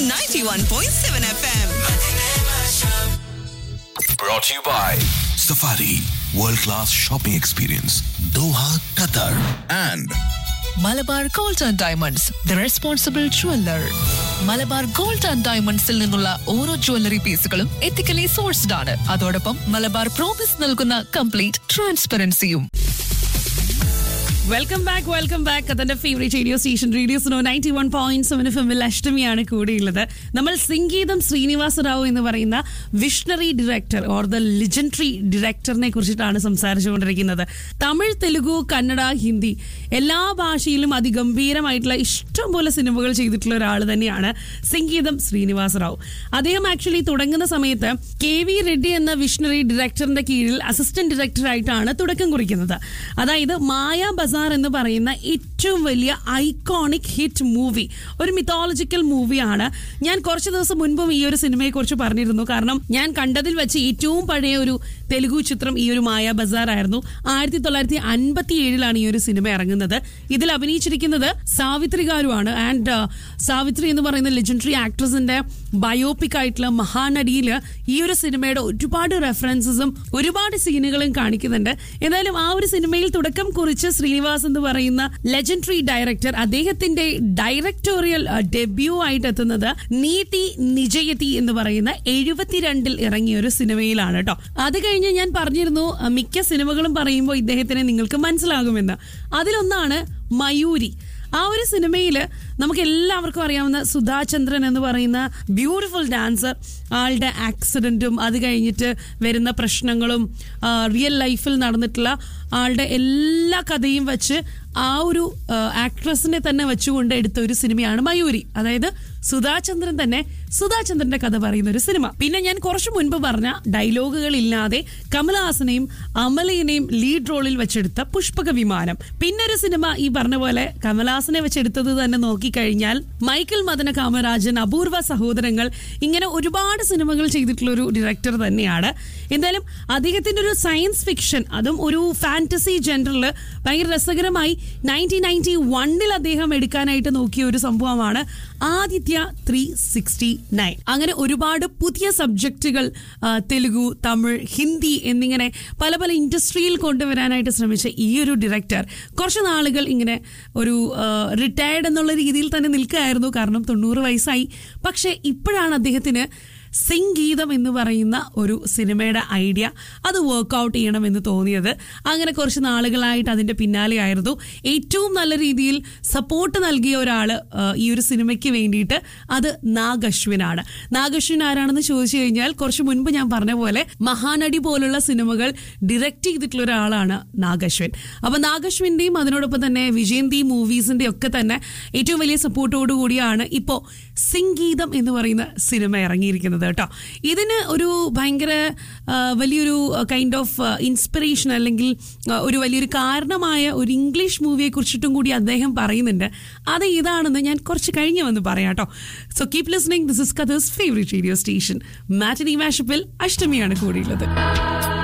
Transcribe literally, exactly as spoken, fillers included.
ninety-one point seven F M. Brought to you by Safari World Class Shopping Experience, Doha, Qatar, and Malabar gold and diamonds the responsible jeweller. Malabar gold and ഡയമണ്ട്സിൽ നിന്നുള്ള ഓരോ jewellery പീസുകളും ethically sourced ആണ്. അതോടൊപ്പം Malabar promise നൽകുന്ന complete ട്രാൻസ്പെറൻസിയും. Welcome back welcome back അതിന്റെ favourite radio station radio snow ninety one point seven F എമ്മിൽ അഷ്ടമിയാണ് കൂടെയുള്ളത്. നമ്മൾ സംഗീതം ശ്രീനിവാസ റാവു എന്ന് പറയുന്ന visionary director or the legendary ഡയറക്ടറിനെ കുറിച്ചിട്ടാണ് സംസാരിച്ചുകൊണ്ടിരിക്കുന്നത്. തമിഴ്, തെലുഗു, കന്നഡ, ഹിന്ദി എല്ലാ ഭാഷയിലും അതിഗംഭീരമായിട്ടുള്ള ഇഷ്ടം പോലെ സിനിമകൾ ചെയ്തിട്ടുള്ള ഒരാൾ തന്നെയാണ് സംഗീതം ശ്രീനിവാസ റാവു. അദ്ദേഹം ആക്ച്വലി തുടങ്ങുന്ന സമയത്ത് കെ വി റെഡ്ഡി എന്ന വിഷണറി ഡയറക്ടറിന്റെ കീഴിൽ അസിസ്റ്റന്റ് ഡയറക്ടറായിട്ടാണ് തുടക്കം കുറിക്കുന്നത്. അതായത് മായ ബസാർ എന്ന് പറയുന്ന ഏറ്റവും വലിയ ഐക്കോണിക് ഹിറ്റ് മൂവി, ഒരു മിത്തോളജിക്കൽ മൂവിയാണ്. ഞാൻ കുറച്ച് ദിവസം മുൻപും ഈ ഒരു സിനിമയെ കുറിച്ച് പറഞ്ഞിരുന്നു. കാരണം ഞാൻ കണ്ടതിൽ വെച്ച് ഏറ്റവും പഴയ ഒരു തെലുഗു ചിത്രം ഈ ഒരു മായ ബസാർ ആയിരുന്നു. ആയിരത്തി തൊള്ളായിരത്തി അൻപത്തി ഏഴിലാണ് ഈ ഒരു സിനിമ ഇറങ്ങുന്നത്. ഇതിൽ അഭിനയിച്ചിരിക്കുന്നത് സാവിത്രി ഗാരുവാണ്. ആൻഡ് സാവിത്രി എന്ന് പറയുന്ന ലെജൻഡറി ആക്ട്രസിന്റെ ബയോപിക് ആയിട്ടുള്ള മഹാനടിയിൽ ഈ ഒരു സിനിമയുടെ ഒരുപാട് റെഫറൻസസും ഒരുപാട് സീനുകളും കാണിക്കുന്നുണ്ട്. എന്തായാലും ആ ഒരു സിനിമയിൽ തുടക്കം കുറിച്ച് ശ്രീനിവാസ് എന്ന് പറയുന്ന ലെജൻഡറി ഡയറക്ടർ അദ്ദേഹത്തിന്റെ ഡയറക്ടോറിയൽ ഡെബ്യൂ ആയിട്ട് എത്തുന്നത് നീതി നിജയതി എന്ന് പറയുന്ന എഴുപത്തിരണ്ടിൽ ഇറങ്ങിയ ഒരു സിനിമയിലാണ് കേട്ടോ. അത് കഴിഞ്ഞ് ഞാൻ പറഞ്ഞിരുന്നു മിക്ക സിനിമകളും പറയുമ്പോൾ ഇദ്ദേഹത്തിനെ നിങ്ങൾക്ക് മനസ്സിലാകുമെന്ന്. അതിലൊന്നാണ് മയൂരി. ആ ഒരു സിനിമയിൽ നമുക്ക് എല്ലാവർക്കും അറിയാവുന്ന സുധാചന്ദ്രൻ എന്ന് പറയുന്ന ബ്യൂട്ടിഫുൾ ഡാൻസർ, ആളുടെ ആക്സിഡന്റും അത് കഴിഞ്ഞിട്ട് വരുന്ന പ്രശ്നങ്ങളും റിയൽ ലൈഫിൽ നടന്നിട്ടുള്ള ആളുടെ എല്ലാ കഥയും വെച്ച് ആ ഒരു ആക്ട്രസിനെ തന്നെ വെച്ചുകൊണ്ട് എടുത്ത ഒരു സിനിമയാണ് മയൂരി. അതായത് സുധാചന്ദ്രൻ തന്നെ സുധാചന്ദ്രന്റെ കഥ പറയുന്ന ഒരു സിനിമ. പിന്നെ ഞാൻ കുറച്ചു മുൻപ് പറഞ്ഞ ഡയലോഗുകൾ ഇല്ലാതെ കമലഹാസനെയും അമലയെയും ലീഡ് റോളിൽ വെച്ചെടുത്ത പുഷ്പക വിമാനം. പിന്നൊരു സിനിമ ഈ പറഞ്ഞ പോലെ കമലഹാസനെ വെച്ചെടുത്തത് തന്നെ നോക്കിക്കഴിഞ്ഞാൽ മൈക്കിൾ മദന കാമരാജൻ, അപൂർവ സഹോദരങ്ങൾ, ഇങ്ങനെ ഒരുപാട് സിനിമകൾ ചെയ്തിട്ടുള്ള ഒരു ഡയറക്ടർ തന്നെയാണ്. എന്തായാലും അദ്ദേഹത്തിന്റെ ഒരു സയൻസ് ഫിക്ഷൻ, അതും ഒരു ഫാന്റസി ജനറിൽ ഭയങ്കര രസകരമായി നയൻറ്റീൻ നയൻറ്റി വണ്ണിൽ അദ്ദേഹം എടുക്കാനായിട്ട് നോക്കിയ ഒരു സംഭവമാണ് ആദിത്യ ത്രീ സിക്സ്റ്റി നയൻ. അങ്ങനെ ഒരുപാട് പുതിയ സബ്ജക്റ്റുകൾ തെലുഗു, തമിഴ്, ഹിന്ദി എന്നിങ്ങനെ പല പല ഇൻഡസ്ട്രിയിൽ കൊണ്ടുവരാനായിട്ട് ശ്രമിച്ച ഈ ഒരു ഡയറക്ടർ കുറച്ച് നാളുകൾ ഇങ്ങനെ ഒരു റിട്ടയർഡ് എന്നുള്ള രീതിയിൽ തന്നെ നിൽക്കുകയായിരുന്നു. കാരണം തൊണ്ണൂറ് വയസ്സായി. പക്ഷെ ഇപ്പോഴാണ് അദ്ദേഹത്തിന് സംഗീതം എന്ന് പറയുന്ന ഒരു സിനിമയുടെ ഐഡിയ അത് വർക്ക്ഔട്ട് ചെയ്യണമെന്ന് തോന്നിയത്. അങ്ങനെ കുറച്ച് നാളുകളായിട്ട് അതിന്റെ പിന്നാലെയായിരുന്നു. ഏറ്റവും നല്ല രീതിയിൽ സപ്പോർട്ട് നൽകിയ ഒരാൾ ഈ ഒരു സിനിമയ്ക്ക് വേണ്ടിയിട്ട് അത് നാഗശ്വിനാണ്. നാഗശ്വിൻ ആരാണെന്ന് ചോദിച്ചു കഴിഞ്ഞാൽ കുറച്ച് മുൻപ് ഞാൻ പറഞ്ഞ പോലെ മഹാനടി പോലുള്ള സിനിമകൾ ഡയറക്റ്റ് ചെയ്തിട്ടുള്ള ഒരാളാണ് നാഗശ്വിൻ. അപ്പൊ നാഗശ്വിന്റെയും അതിനോടൊപ്പം തന്നെ വിജയന്തി മൂവീസിന്റെ ഒക്കെ തന്നെ ഏറ്റവും വലിയ സപ്പോർട്ടോടു കൂടിയാണ് ഇപ്പോ സംഗീതം എന്ന് പറയുന്ന സിനിമ ഇറങ്ങിയിരിക്കുന്നത് കേട്ടോ. ഇതിന് ഒരു ഭയങ്കര വലിയൊരു കൈൻഡ് ഓഫ് ഇൻസ്പിറേഷൻ അല്ലെങ്കിൽ ഒരു വലിയൊരു കാരണമായ ഒരു ഇംഗ്ലീഷ് മൂവിയെ കുറിച്ചിട്ടും കൂടി അദ്ദേഹം പറയുന്നുണ്ട്. അത് ഇതാണെന്ന് ഞാൻ കുറച്ച് കഴിഞ്ഞ് വന്ന് പറയാം കേട്ടോ. So keep listening. This is Qatar's favourite radio station matinee മാഷപ്പിൽ അഷ്ടമിയാണ് കൂടിയുള്ളത്.